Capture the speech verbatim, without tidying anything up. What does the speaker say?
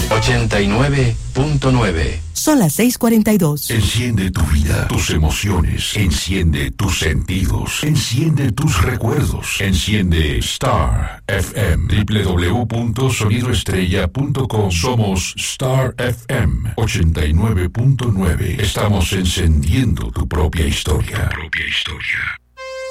ochenta y nueve punto nueve. Son las seis cuarenta y dos. Enciende tu vida, tus emociones. Enciende tus sentidos. Enciende tus recuerdos. Enciende Star F M. doble u doble u doble u punto sonido estrella punto com. Somos Star F M ochenta y nueve punto nueve. Estamos encendiendo tu propia historia. Tu propia historia.